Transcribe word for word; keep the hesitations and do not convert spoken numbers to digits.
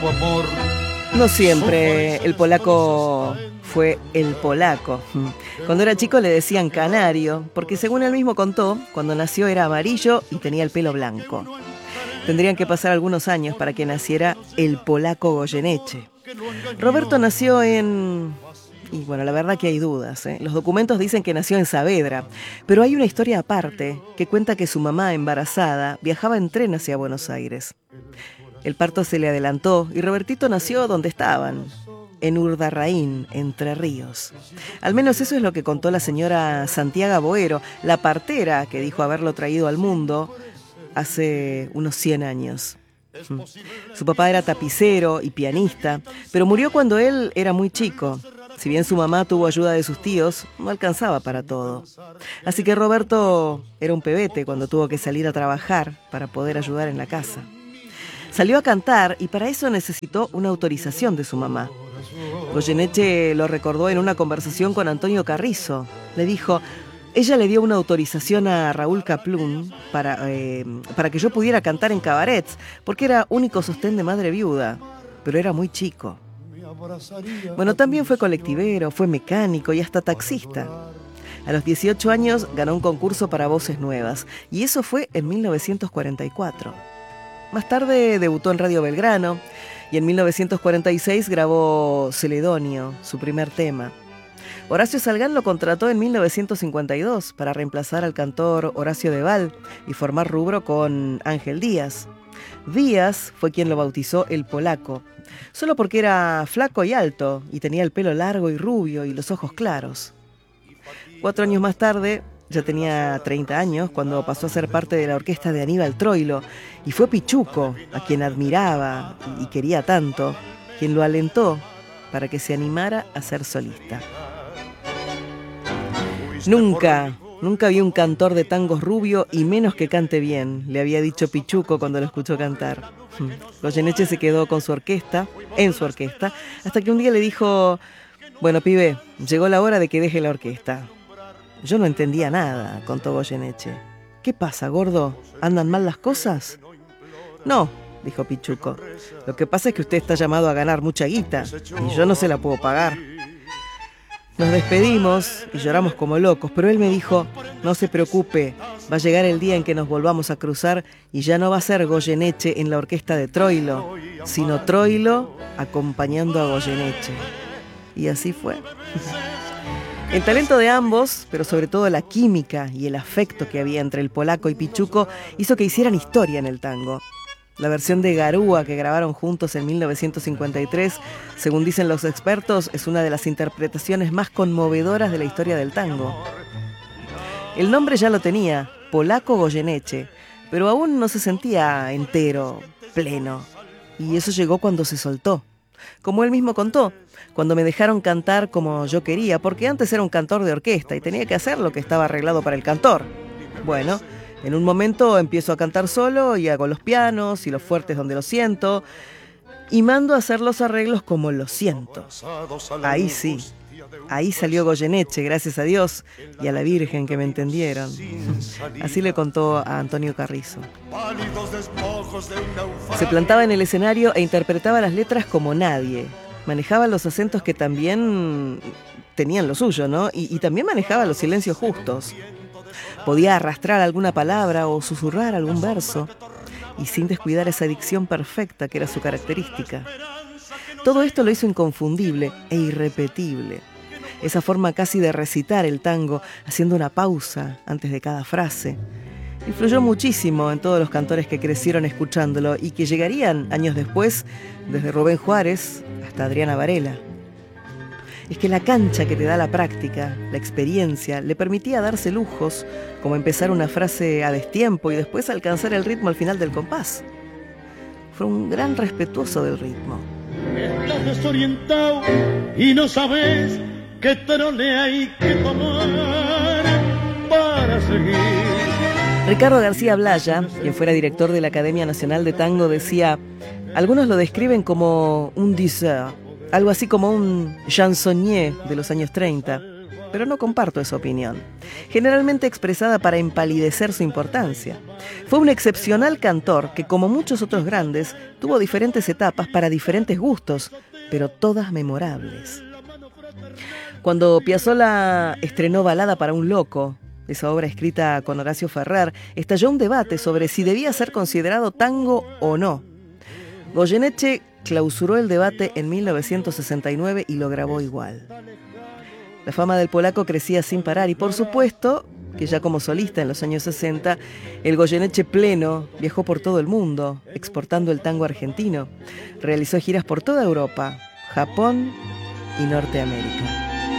su amor. No siempre el polaco fue el polaco. Cuando era chico le decían canario, porque según él mismo contó, cuando nació era amarillo y tenía el pelo blanco. Tendrían que pasar algunos años para que naciera el polaco Goyeneche. Roberto nació en... Y bueno, la verdad que hay dudas, ¿eh? Los documentos dicen que nació en Saavedra, pero hay una historia aparte que cuenta que su mamá, embarazada, viajaba en tren hacia Buenos Aires. El parto se le adelantó y Robertito nació donde estaban, en Urdarraín, Entre Ríos. Al menos eso es lo que contó la señora Santiago Boero, la partera que dijo haberlo traído al mundo hace unos cien años. Su papá era tapicero y pianista, pero murió cuando él era muy chico. Si bien su mamá tuvo ayuda de sus tíos, no alcanzaba para todo. Así que Roberto era un pebete cuando tuvo que salir a trabajar para poder ayudar en la casa. Salió a cantar y para eso necesitó una autorización de su mamá. Goyeneche lo recordó en una conversación con Antonio Carrizo. Le dijo, ella le dio una autorización a Raúl Kaplún para, eh, para que yo pudiera cantar en cabarets, porque era único sostén de madre viuda, pero era muy chico. Bueno, también fue colectivero, fue mecánico y hasta taxista. A los dieciocho años ganó un concurso para voces nuevas, y eso fue en mil novecientos cuarenta y cuatro. Más tarde debutó en Radio Belgrano, y en mil novecientos cuarenta y seis grabó Celedonio, su primer tema. Horacio Salgán lo contrató en mil novecientos cincuenta y dos para reemplazar al cantor Horacio Deval y formar rubro con Ángel Díaz. Díaz fue quien lo bautizó el polaco, solo porque era flaco y alto, y tenía el pelo largo y rubio y los ojos claros. Cuatro años más tarde, ya tenía treinta años, cuando pasó a ser parte de la orquesta de Aníbal Troilo, y fue Pichuco, a quien admiraba y quería tanto, quien lo alentó para que se animara a ser solista. Nunca, nunca vi un cantor de tangos rubio y menos que cante bien, le había dicho Pichuco cuando lo escuchó cantar. Goyeneche se quedó con su orquesta, en su orquesta, hasta que un día le dijo, bueno, pibe, llegó la hora de que deje la orquesta. Yo no entendía nada, contó Goyeneche. ¿Qué pasa, gordo? ¿Andan mal las cosas? No, dijo Pichuco. Lo que pasa es que usted está llamado a ganar mucha guita y yo no se la puedo pagar. Nos despedimos y lloramos como locos, pero él me dijo, no se preocupe, va a llegar el día en que nos volvamos a cruzar y ya no va a ser Goyeneche en la orquesta de Troilo, sino Troilo acompañando a Goyeneche. Y así fue. El talento de ambos, pero sobre todo la química y el afecto que había entre el polaco y Pichuco, hizo que hicieran historia en el tango. La versión de Garúa que grabaron juntos en mil novecientos cincuenta y tres, según dicen los expertos, es una de las interpretaciones más conmovedoras de la historia del tango. El nombre ya lo tenía, Polaco Goyeneche, pero aún no se sentía entero, pleno. Y eso llegó cuando se soltó. Como él mismo contó, cuando me dejaron cantar como yo quería, porque antes era un cantor de orquesta y tenía que hacer lo que estaba arreglado para el cantor. Bueno, en un momento empiezo a cantar solo y hago los pianos y los fuertes donde lo siento y mando a hacer los arreglos como lo siento. Ahí sí, ahí salió Goyeneche, gracias a Dios y a la Virgen que me entendieron. Así le contó a Antonio Carrizo. Se plantaba en el escenario e interpretaba las letras como nadie. Manejaba los acentos que también tenían lo suyo, ¿no? Y, y también manejaba los silencios justos. Podía arrastrar alguna palabra o susurrar algún verso, y sin descuidar esa dicción perfecta que era su característica. Todo esto lo hizo inconfundible e irrepetible. Esa forma casi de recitar el tango, haciendo una pausa antes de cada frase, influyó muchísimo en todos los cantores que crecieron escuchándolo y que llegarían años después, desde Rubén Juárez hasta Adriana Varela. Es que la cancha que te da la práctica, la experiencia, le permitía darse lujos, como empezar una frase a destiempo y después alcanzar el ritmo al final del compás. Fue un gran respetuoso del ritmo. Estás desorientado y no sabes qué trole hay que tomar para seguir. Ricardo García Blaya, quien fuera director de la Academia Nacional de Tango, decía, algunos lo describen como un diseur, algo así como un chansonnier de los años treinta. pero no comparto esa opinión, generalmente expresada para empalidecer su importancia. Fue un excepcional cantor que, como muchos otros grandes, tuvo diferentes etapas para diferentes gustos, pero todas memorables. Cuando Piazzolla estrenó Balada para un loco, esa obra escrita con Horacio Ferrer, estalló un debate sobre si debía ser considerado tango o no. Goyeneche clausuró el debate en mil novecientos sesenta y nueve y lo grabó igual. La fama del polaco crecía sin parar y, por supuesto, que ya como solista en los años sesenta, el Goyeneche pleno viajó por todo el mundo, exportando el tango argentino. Realizó giras por toda Europa, Japón y Norteamérica.